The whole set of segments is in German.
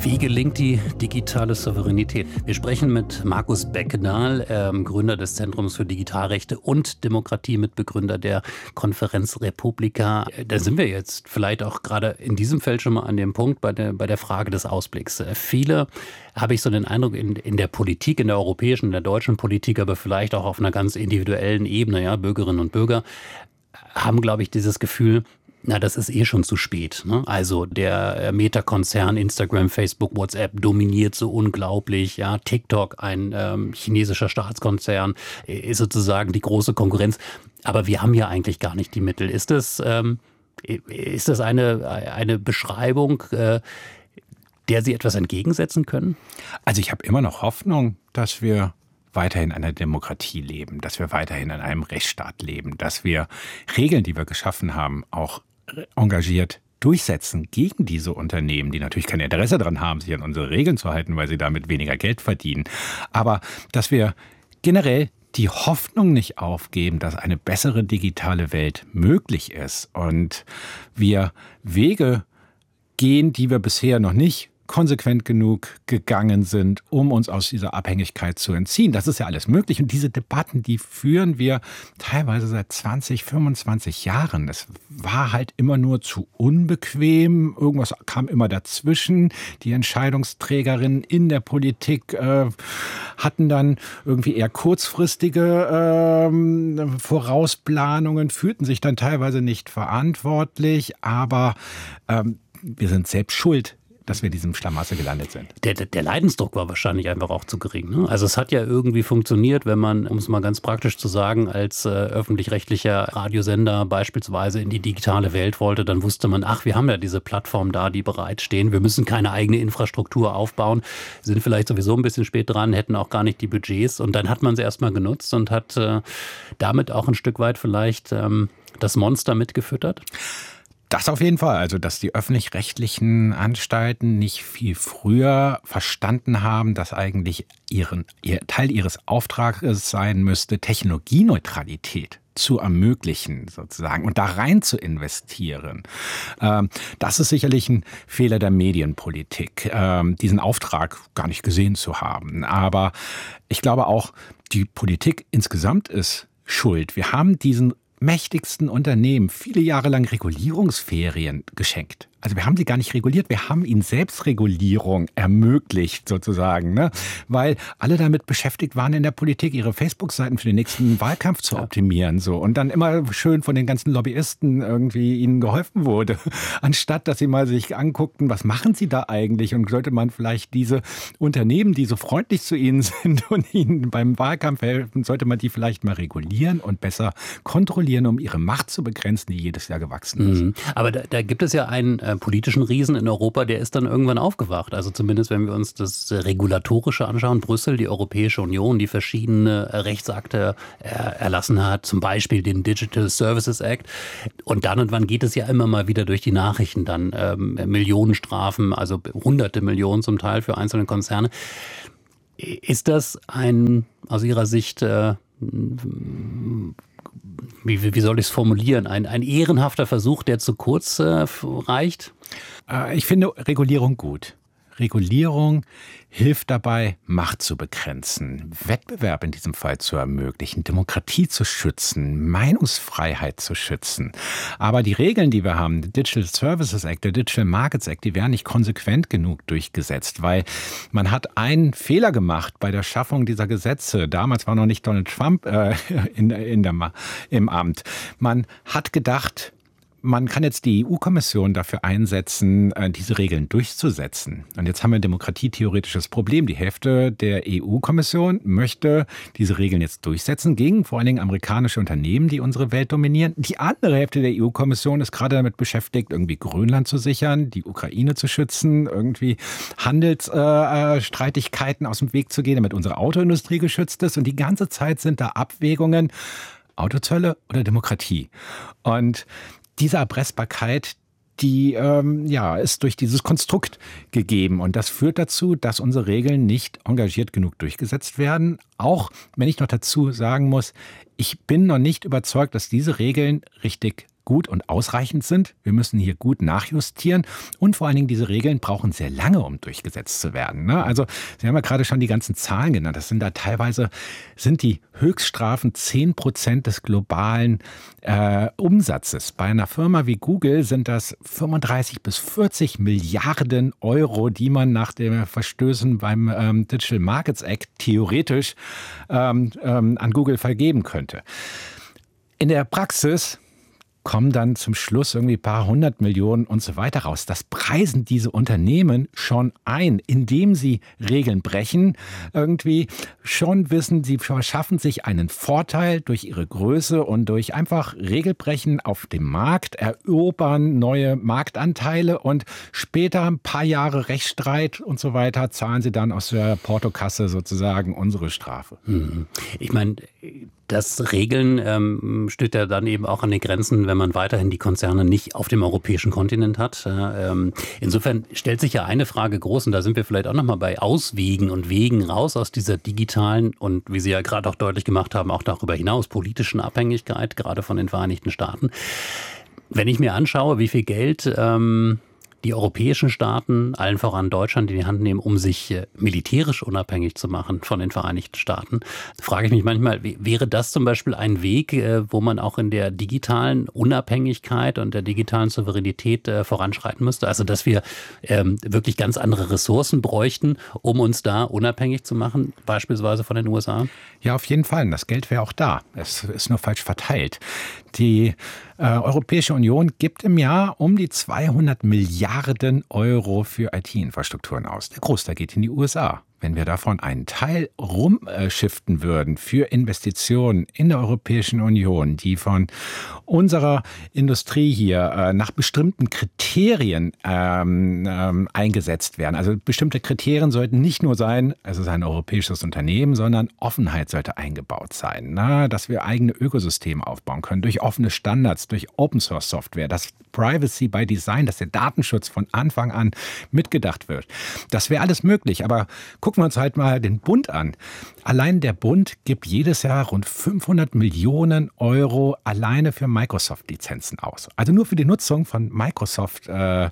Wie gelingt die digitale Souveränität? Wir sprechen mit Markus Beckedahl, Gründer des Zentrums für Digitalrechte und Demokratie, Mitbegründer der Konferenz Republika. Da sind wir jetzt vielleicht auch gerade in diesem Feld schon mal an dem Punkt bei der Frage des Ausblicks. Viele, habe ich so den Eindruck, in der Politik, in der europäischen, in der deutschen Politik, aber vielleicht auch auf einer ganz individuellen Ebene, ja, Bürgerinnen und Bürger, haben, glaube ich, dieses Gefühl, na, das ist eh schon zu spät, ne? Also der Meta-Konzern Instagram, Facebook, WhatsApp dominiert so unglaublich. Ja, TikTok, ein chinesischer Staatskonzern, ist sozusagen die große Konkurrenz. Aber wir haben ja eigentlich gar nicht die Mittel. Ist das eine Beschreibung, der Sie etwas entgegensetzen können? Also ich habe immer noch Hoffnung, dass wir weiterhin in einer Demokratie leben, dass wir weiterhin in einem Rechtsstaat leben, dass wir Regeln, die wir geschaffen haben, auch engagiert durchsetzen gegen diese Unternehmen, die natürlich kein Interesse daran haben, sich an unsere Regeln zu halten, weil sie damit weniger Geld verdienen. Aber dass wir generell die Hoffnung nicht aufgeben, dass eine bessere digitale Welt möglich ist und wir Wege gehen, die wir bisher noch nicht konsequent genug gegangen sind, um uns aus dieser Abhängigkeit zu entziehen. Das ist ja alles möglich. Und diese Debatten, die führen wir teilweise seit 20, 25 Jahren. Es war halt immer nur zu unbequem. Irgendwas kam immer dazwischen. Die Entscheidungsträgerinnen in der Politik hatten dann irgendwie eher kurzfristige Vorausplanungen, fühlten sich dann teilweise nicht verantwortlich. Aber wir sind selbst schuld, dass wir in diesem Schlamassel gelandet sind. Der Leidensdruck war wahrscheinlich einfach auch zu gering, ne? Also es hat ja irgendwie funktioniert, wenn man, um es mal ganz praktisch zu sagen, als öffentlich-rechtlicher Radiosender beispielsweise in die digitale Welt wollte, dann wusste man, ach, wir haben ja diese Plattformen da, die bereitstehen. Wir müssen keine eigene Infrastruktur aufbauen, sind vielleicht sowieso ein bisschen spät dran, hätten auch gar nicht die Budgets. Und dann hat man sie erstmal genutzt und hat damit auch ein Stück weit vielleicht das Monster mitgefüttert. Das auf jeden Fall. Also, dass die öffentlich-rechtlichen Anstalten nicht viel früher verstanden haben, dass eigentlich ihr Teil ihres Auftrages sein müsste, Technologieneutralität zu ermöglichen, sozusagen, und da rein zu investieren. Das ist sicherlich ein Fehler der Medienpolitik, diesen Auftrag gar nicht gesehen zu haben. Aber ich glaube auch, die Politik insgesamt ist schuld. Wir haben diesen mächtigsten Unternehmen viele Jahre lang Regulierungsferien geschenkt. Also wir haben sie gar nicht reguliert, wir haben ihnen Selbstregulierung ermöglicht sozusagen, ne? Weil alle damit beschäftigt waren in der Politik, ihre Facebook-Seiten für den nächsten Wahlkampf zu optimieren. So. Und dann immer schön von den ganzen Lobbyisten irgendwie ihnen geholfen wurde, anstatt dass sie mal sich anguckten, was machen sie da eigentlich und sollte man vielleicht diese Unternehmen, die so freundlich zu ihnen sind und ihnen beim Wahlkampf helfen, sollte man die vielleicht mal regulieren und besser kontrollieren, um ihre Macht zu begrenzen, die jedes Jahr gewachsen ist. Aber da gibt es ja einen politischen Riesen in Europa, der ist dann irgendwann aufgewacht. Also zumindest, wenn wir uns das Regulatorische anschauen, Brüssel, die Europäische Union, die verschiedene Rechtsakte erlassen hat, zum Beispiel den Digital Services Act. Und dann und wann geht es ja immer mal wieder durch die Nachrichten dann Millionenstrafen, also hunderte Millionen zum Teil für einzelne Konzerne. Ist das aus Ihrer Sicht wie soll ich es formulieren? Ein ehrenhafter Versuch, der zu kurz reicht? Ich finde Regulierung gut. Regulierung hilft dabei, Macht zu begrenzen, Wettbewerb in diesem Fall zu ermöglichen, Demokratie zu schützen, Meinungsfreiheit zu schützen. Aber die Regeln, die wir haben, der Digital Services Act, der Digital Markets Act, die werden nicht konsequent genug durchgesetzt, weil man hat einen Fehler gemacht bei der Schaffung dieser Gesetze. Damals war noch nicht Donald Trump im Amt. Man hat gedacht, man kann jetzt die EU-Kommission dafür einsetzen, diese Regeln durchzusetzen. Und jetzt haben wir ein demokratietheoretisches Problem. Die Hälfte der EU-Kommission möchte diese Regeln jetzt durchsetzen gegen vor allen Dingen amerikanische Unternehmen, die unsere Welt dominieren. Die andere Hälfte der EU-Kommission ist gerade damit beschäftigt, irgendwie Grönland zu sichern, die Ukraine zu schützen, irgendwie Handelsstreitigkeiten aus dem Weg zu gehen, damit unsere Autoindustrie geschützt ist. Und die ganze Zeit sind da Abwägungen, Autozölle oder Demokratie. Und diese Erpressbarkeit, die ist durch dieses Konstrukt gegeben. Und das führt dazu, dass unsere Regeln nicht engagiert genug durchgesetzt werden. Auch wenn ich noch dazu sagen muss, ich bin noch nicht überzeugt, dass diese Regeln richtig gut und ausreichend sind. Wir müssen hier gut nachjustieren und vor allen Dingen diese Regeln brauchen sehr lange, um durchgesetzt zu werden. Also Sie haben ja gerade schon die ganzen Zahlen genannt. Das sind da teilweise, sind die Höchststrafen 10% des globalen Umsatzes. Bei einer Firma wie Google sind das 35 bis 40 Milliarden Euro, die man nach den Verstößen beim Digital Markets Act theoretisch an Google vergeben könnte. In der Praxis kommen dann zum Schluss irgendwie ein paar 100 Millionen und so weiter raus. Das preisen diese Unternehmen schon ein, indem sie Regeln brechen. Irgendwie schon wissen, sie verschaffen sich einen Vorteil durch ihre Größe und durch einfach Regelbrechen auf dem Markt, erobern neue Marktanteile und später ein paar Jahre Rechtsstreit und so weiter zahlen sie dann aus der Portokasse sozusagen unsere Strafe. Ich meine, das Regeln stößt ja dann eben auch an die Grenzen, wenn man weiterhin die Konzerne nicht auf dem europäischen Kontinent hat. Insofern stellt sich ja eine Frage groß, und da sind wir vielleicht auch nochmal bei Auswegen und Wegen raus aus dieser digitalen und, wie Sie ja gerade auch deutlich gemacht haben, auch darüber hinaus politischen Abhängigkeit, gerade von den Vereinigten Staaten. Wenn ich mir anschaue, wie viel Geld die europäischen Staaten, allen voran Deutschland, in die Hand nehmen, um sich militärisch unabhängig zu machen von den Vereinigten Staaten, frage ich mich manchmal, wäre das zum Beispiel ein Weg, wo man auch in der digitalen Unabhängigkeit und der digitalen Souveränität voranschreiten müsste? Also, dass wir wirklich ganz andere Ressourcen bräuchten, um uns da unabhängig zu machen, beispielsweise von den USA? Ja, auf jeden Fall. Das Geld wäre auch da. Es ist nur falsch verteilt. Die Europäische Union gibt im Jahr um die 200 Milliarden Euro für IT-Infrastrukturen aus. Der Großteil geht in die USA. Wenn wir davon einen Teil rumschiften würden für Investitionen in der Europäischen Union, die von unserer Industrie hier nach bestimmten Kriterien eingesetzt werden. Also bestimmte Kriterien sollten nicht nur sein, es ist ein europäisches Unternehmen, sondern Offenheit sollte eingebaut sein. Dass wir eigene Ökosysteme aufbauen können, durch offene Standards, durch Open-Source-Software, dass Privacy by Design, dass der Datenschutz von Anfang an mitgedacht wird. Das wäre alles möglich, aber gucken wir uns halt mal den Bund an. Allein der Bund gibt jedes Jahr rund 500 Millionen Euro alleine für Microsoft-Lizenzen aus. Also nur für die Nutzung von Microsoft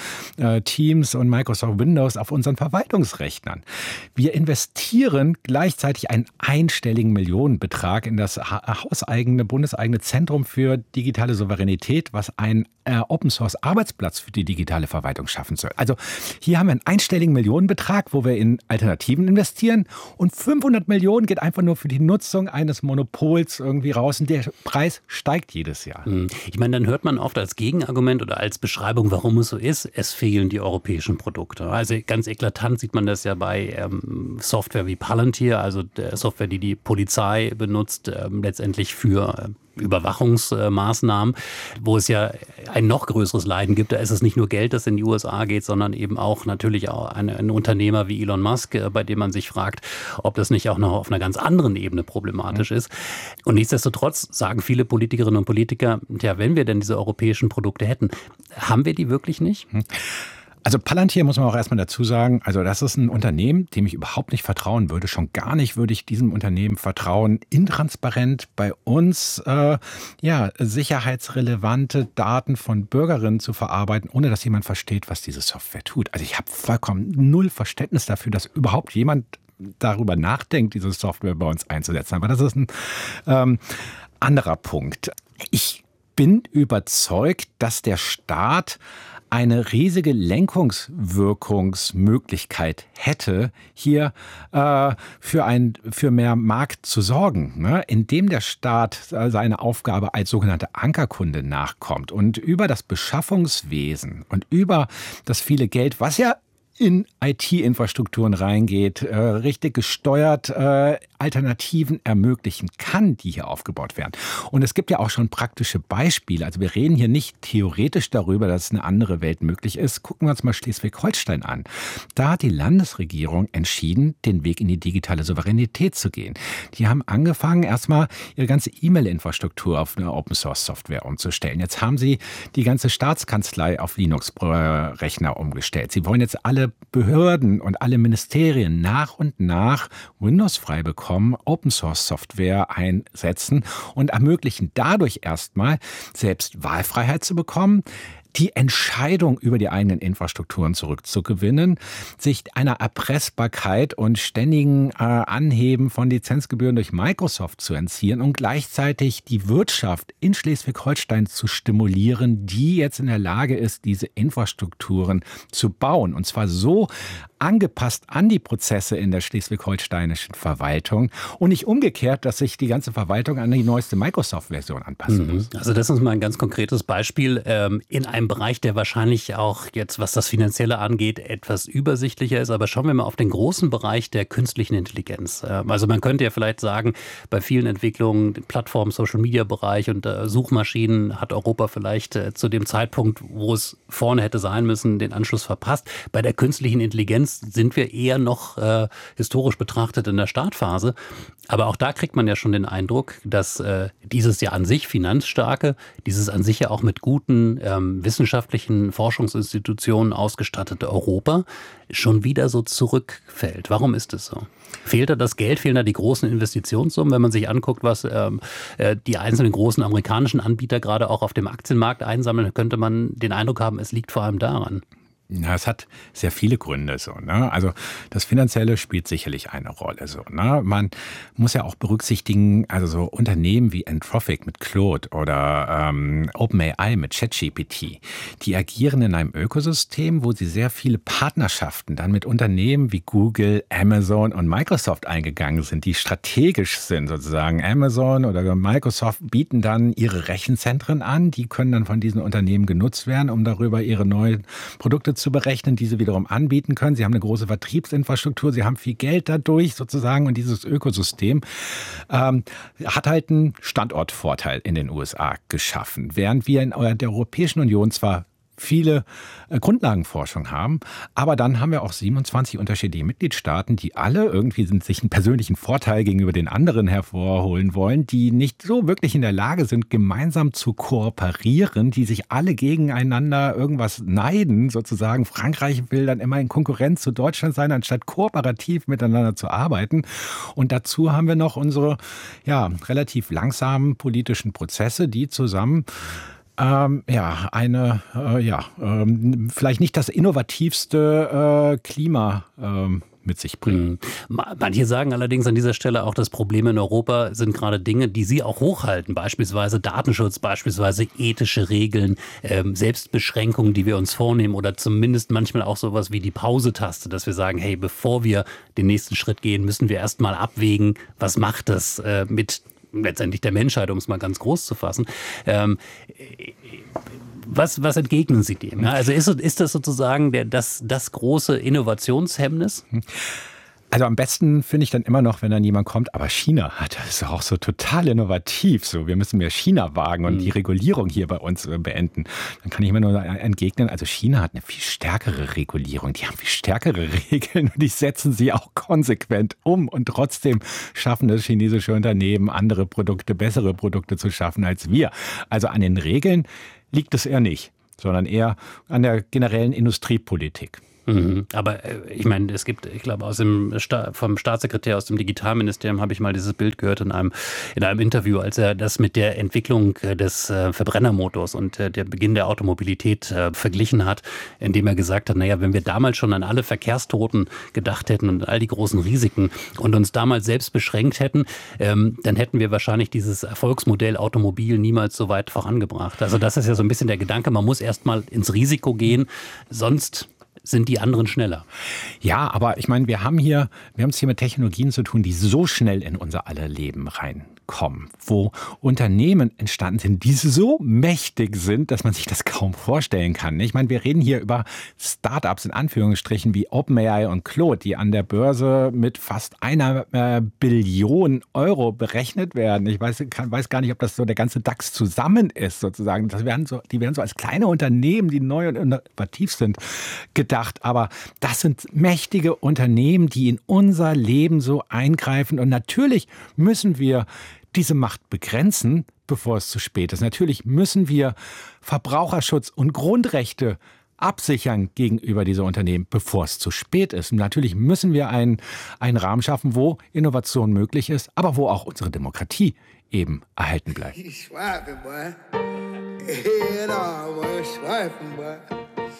Teams und Microsoft Windows auf unseren Verwaltungsrechnern. Wir investieren gleichzeitig einen einstelligen Millionenbetrag in das hauseigene, bundeseigene Zentrum für digitale Souveränität, was ein Open-Source-Arbeitsplatz für die digitale Verwaltung schaffen soll. Also hier haben wir einen einstelligen Millionenbetrag, wo wir in Alternativen investieren, und 500 Millionen geht einfach nur für die Nutzung eines Monopols irgendwie raus, und der Preis steigt jedes Jahr. Ich meine, dann hört man oft als Gegenargument oder als Beschreibung, warum es so ist, es fehlen die europäischen Produkte. Also ganz eklatant sieht man das ja bei Software wie Palantir, also der Software, die die Polizei benutzt, letztendlich für Überwachungsmaßnahmen, wo es ja ein noch größeres Leiden gibt. Da ist es nicht nur Geld, das in die USA geht, sondern eben auch natürlich auch ein Unternehmer wie Elon Musk, bei dem man sich fragt, ob das nicht auch noch auf einer ganz anderen Ebene problematisch ist. Und nichtsdestotrotz sagen viele Politikerinnen und Politiker, tja, wenn wir denn diese europäischen Produkte hätten, haben wir die wirklich nicht? Also Palantir muss man auch erstmal dazu sagen, also das ist ein Unternehmen, dem ich überhaupt nicht vertrauen würde. Schon gar nicht würde ich diesem Unternehmen vertrauen, intransparent bei uns sicherheitsrelevante Daten von Bürgerinnen zu verarbeiten, ohne dass jemand versteht, was diese Software tut. Also ich habe vollkommen null Verständnis dafür, dass überhaupt jemand darüber nachdenkt, diese Software bei uns einzusetzen. Aber das ist ein anderer Punkt. Ich bin überzeugt, dass der Staat eine riesige Lenkungswirkungsmöglichkeit hätte, hier für mehr Markt zu sorgen, indem der Staat seine Aufgabe als sogenannte Ankerkunde nachkommt und über das Beschaffungswesen und über das viele Geld, was ja in IT-Infrastrukturen reingeht, richtig gesteuert Alternativen ermöglichen kann, die hier aufgebaut werden. Und es gibt ja auch schon praktische Beispiele. Also wir reden hier nicht theoretisch darüber, dass eine andere Welt möglich ist. Gucken wir uns mal Schleswig-Holstein an. Da hat die Landesregierung entschieden, den Weg in die digitale Souveränität zu gehen. Die haben angefangen, erstmal ihre ganze E-Mail-Infrastruktur auf eine Open-Source-Software umzustellen. Jetzt haben sie die ganze Staatskanzlei auf Linux-Rechner umgestellt. Sie wollen jetzt alle alle Behörden und alle Ministerien nach und nach Windows frei bekommen, Open-Source-Software einsetzen und ermöglichen dadurch erstmal selbst Wahlfreiheit zu bekommen, die Entscheidung über die eigenen Infrastrukturen zurückzugewinnen, sich einer Erpressbarkeit und ständigen Anheben von Lizenzgebühren durch Microsoft zu entziehen und gleichzeitig die Wirtschaft in Schleswig-Holstein zu stimulieren, die jetzt in der Lage ist, diese Infrastrukturen zu bauen. Und zwar so angepasst an die Prozesse in der schleswig-holsteinischen Verwaltung und nicht umgekehrt, dass sich die ganze Verwaltung an die neueste Microsoft-Version anpassen muss. Also das ist mal ein ganz konkretes Beispiel in einem Bereich, der wahrscheinlich auch jetzt, was das Finanzielle angeht, etwas übersichtlicher ist. Aber schauen wir mal auf den großen Bereich der künstlichen Intelligenz. Also man könnte ja vielleicht sagen, bei vielen Entwicklungen, Plattformen, Social-Media-Bereich und Suchmaschinen hat Europa vielleicht zu dem Zeitpunkt, wo es vorne hätte sein müssen, den Anschluss verpasst. Bei der künstlichen Intelligenz sind wir eher noch historisch betrachtet in der Startphase. Aber auch da kriegt man ja schon den Eindruck, dass dieses ja an sich finanzstarke, dieses an sich ja auch mit guten wissenschaftlichen Forschungsinstitutionen ausgestattete Europa schon wieder so zurückfällt. Warum ist es so? Fehlt da das Geld, fehlen da die großen Investitionssummen, wenn man sich anguckt, was die einzelnen großen amerikanischen Anbieter gerade auch auf dem Aktienmarkt einsammeln, könnte man den Eindruck haben, es liegt vor allem daran. Ja, es hat sehr viele Gründe so, ne? Also das Finanzielle spielt sicherlich eine Rolle so, ne? Man muss ja auch berücksichtigen, also so Unternehmen wie Anthropic mit Claude oder OpenAI mit ChatGPT, die agieren in einem Ökosystem, wo sie sehr viele Partnerschaften dann mit Unternehmen wie Google, Amazon und Microsoft eingegangen sind, die strategisch sind sozusagen. Amazon oder Microsoft bieten dann ihre Rechenzentren an, die können dann von diesen Unternehmen genutzt werden, um darüber ihre neuen Produkte zu berechnen, die sie wiederum anbieten können. Sie haben eine große Vertriebsinfrastruktur, sie haben viel Geld dadurch sozusagen und dieses Ökosystem hat halt einen Standortvorteil in den USA geschaffen. Während wir in der Europäischen Union zwar viele Grundlagenforschung haben, aber dann haben wir auch 27 unterschiedliche Mitgliedstaaten, die alle irgendwie sich einen persönlichen Vorteil gegenüber den anderen hervorholen wollen, die nicht so wirklich in der Lage sind, gemeinsam zu kooperieren, die sich alle gegeneinander irgendwas neiden, sozusagen. Frankreich will dann immer in Konkurrenz zu Deutschland sein, anstatt kooperativ miteinander zu arbeiten. Und dazu haben wir noch unsere relativ langsamen politischen Prozesse, die zusammen vielleicht nicht das innovativste Klima mit sich bringen. Manche sagen allerdings an dieser Stelle auch, das Problem in Europa sind gerade Dinge, die sie auch hochhalten, beispielsweise Datenschutz, beispielsweise ethische Regeln, Selbstbeschränkungen, die wir uns vornehmen oder zumindest manchmal auch sowas wie die Pause-Taste, dass wir sagen, hey, bevor wir den nächsten Schritt gehen, müssen wir erst mal abwägen, was macht das mit letztendlich der Menschheit, um es mal ganz groß zu fassen. Was entgegnen Sie dem? Also ist das sozusagen das große Innovationshemmnis? Also am besten finde ich dann immer noch, wenn dann jemand kommt, aber China das ist auch so total innovativ. So, wir müssen mehr China wagen und die Regulierung hier bei uns beenden. Dann kann ich mir nur entgegnen, also China hat eine viel stärkere Regulierung, die haben viel stärkere Regeln und die setzen sie auch konsequent um und trotzdem schaffen das chinesische Unternehmen, andere Produkte, bessere Produkte zu schaffen als wir. Also an den Regeln liegt es eher nicht, sondern eher an der generellen Industriepolitik. Aber ich meine, es gibt, ich glaube, vom Staatssekretär aus dem Digitalministerium habe ich mal dieses Bild gehört in einem Interview, als er das mit der Entwicklung des Verbrennermotors und der Beginn der Automobilität verglichen hat, indem er gesagt hat, naja, wenn wir damals schon an alle Verkehrstoten gedacht hätten und all die großen Risiken und uns damals selbst beschränkt hätten, dann hätten wir wahrscheinlich dieses Erfolgsmodell Automobil niemals so weit vorangebracht. Also das ist ja so ein bisschen der Gedanke, man muss erst mal ins Risiko gehen, sonst sind die anderen schneller. Ja, aber ich meine, wir haben es hier mit Technologien zu tun, die so schnell in unser aller Leben reinkommen, wo Unternehmen entstanden sind, die so mächtig sind, dass man sich das kaum vorstellen kann. Ich meine, wir reden hier über Startups in Anführungsstrichen wie OpenAI und Claude, die an der Börse mit fast 1 Billion Euro berechnet werden. Ich weiß gar nicht, ob das so der ganze DAX zusammen ist, sozusagen. Die werden so als kleine Unternehmen, die neu und innovativ sind, gedacht. Aber das sind mächtige Unternehmen, die in unser Leben so eingreifen. Und natürlich müssen wir diese Macht begrenzen, bevor es zu spät ist. Natürlich müssen wir Verbraucherschutz und Grundrechte absichern gegenüber dieser Unternehmen, bevor es zu spät ist. Und natürlich müssen wir einen Rahmen schaffen, wo Innovation möglich ist, aber wo auch unsere Demokratie eben erhalten bleibt.